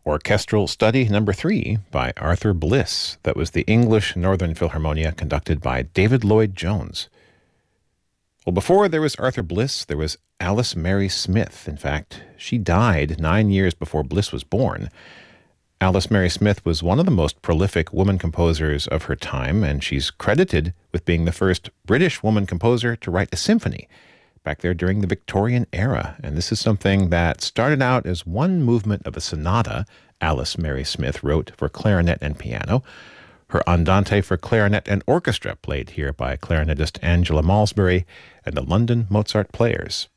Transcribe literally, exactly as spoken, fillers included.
Orchestral Study Number three by Arthur Bliss. That was the English Northern Philharmonia conducted by David Lloyd Jones. Well, before there was Arthur Bliss, there was Alice Mary Smith. In fact, she died nine years before Bliss was born. Alice Mary Smith was one of the most prolific woman composers of her time, and she's credited with being the first British woman composer to write a symphony back there during the Victorian era. And this is something that started out as one movement of a sonata Alice Mary Smith wrote for clarinet and piano. Her Andante for clarinet and orchestra, played here by clarinetist Angela Malsbury and the London Mozart Players.